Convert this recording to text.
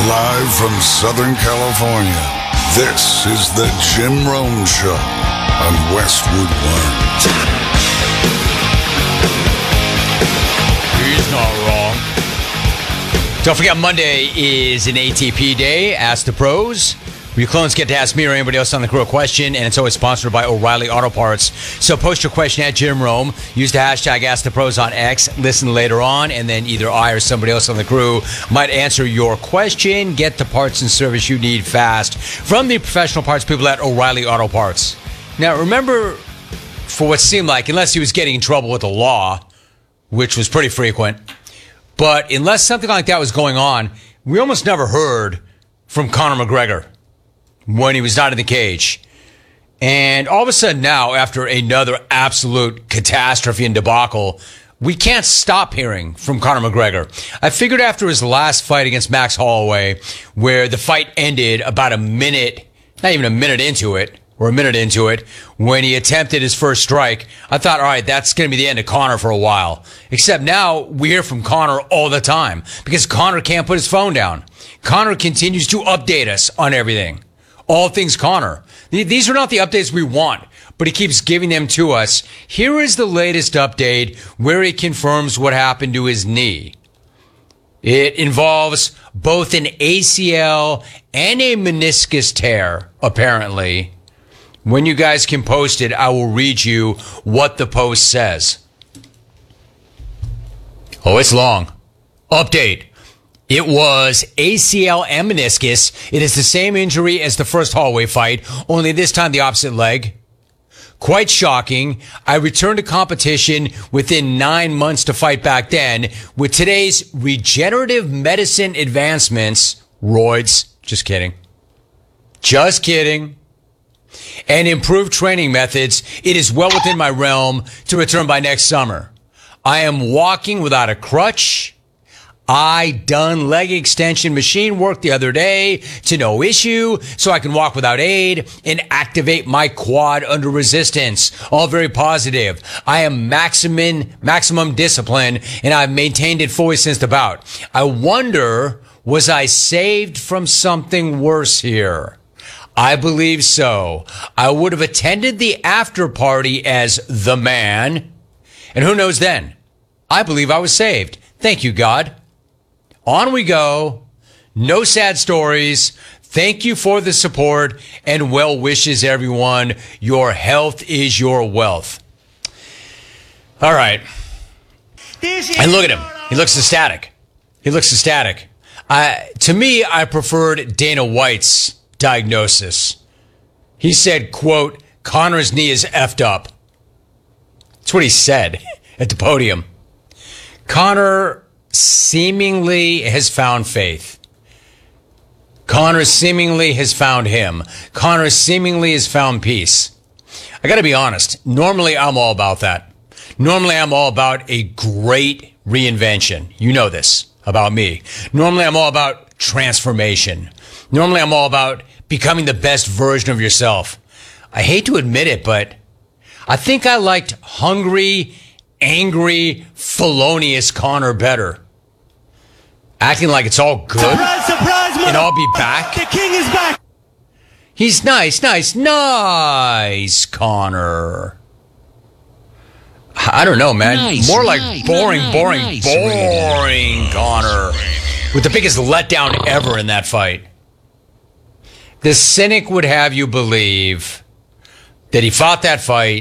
Live from Southern California, this is the Jim Rome Show on Westwood One. He's not wrong. Don't forget, Monday is an ATP day. Ask the pros. Your clones get to ask me or anybody else on the crew a question, and it's always sponsored by O'Reilly Auto Parts. So post your question at Jim Rome. Use the hashtag #AskThePros on X. Listen later on, and then either I or somebody else on the crew might answer your question. Get the parts and service you need fast from the professional parts people at O'Reilly Auto Parts. Now, remember, for what seemed like, unless he was getting in trouble with the law, which was pretty frequent, but unless something like that was going on, we almost never heard from Conor McGregor when he was not in the cage. And all of a sudden now, after another absolute catastrophe and debacle, we can't stop hearing from Conor McGregor. I figured after his last fight against Max Holloway, where the fight ended about a minute, not even a minute into it, or a minute into it, when he attempted his first strike, I thought, all right, that's going to be the end of Conor for a while. Except now we hear from Conor all the time because Conor can't put his phone down. Conor continues to update us on everything. All things Conor. These are not the updates we want, but he keeps giving them to us. Here is the latest update where he confirms what happened to his knee. It involves both an ACL and a meniscus tear, apparently. When you guys can post it, I will read you what the post says. Oh, it's long. Update. It was ACL and meniscus. It is the same injury as the first Holloway fight, only this time the opposite leg. Quite shocking. I returned to competition within 9 months to fight back then. With today's regenerative medicine advancements, roids, just kidding. Just kidding. And improved training methods, it is well within my realm to return by next summer. I am walking without a crutch. I done leg extension machine work the other day to no issue, so I can walk without aid and activate my quad under resistance. All very positive. I am maximum discipline, and I've maintained it fully since the bout. I wonder, was I saved from something worse here? I believe so. I would have attended the after party as the man, and who knows then? I believe I was saved. Thank you, God. On we go. No sad stories. Thank you for the support and well wishes, everyone. Your health is your wealth. All right. And look at him. He looks ecstatic. To me, I preferred Dana White's diagnosis. He said, quote, Conor's knee is effed up. That's what he said at the podium. Conor seemingly has found faith. Conor seemingly has found him. Conor seemingly has found peace. I got to be honest. Normally, I'm all about that. Normally, I'm all about a great reinvention. You know this about me. Normally, I'm all about transformation. Normally, I'm all about becoming the best version of yourself. I hate to admit it, but I think I liked hungry, angry, felonious Conor better. Acting like it's all good. Surprise, surprise, and I'll be back. The king is back. He's nice, Conor. I don't know, man. More like boring Conor. With the biggest letdown ever in that fight. The cynic would have you believe that he fought that fight